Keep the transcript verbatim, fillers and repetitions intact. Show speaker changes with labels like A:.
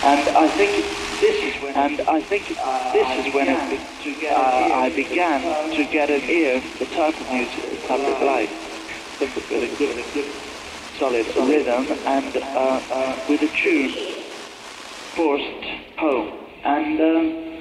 A: And I think this is when, and I think this is when it be, uh, I began to get an ear for the type of music the public liked, with a good, a good solid rhythm and uh, uh, with a tune forced home. And um,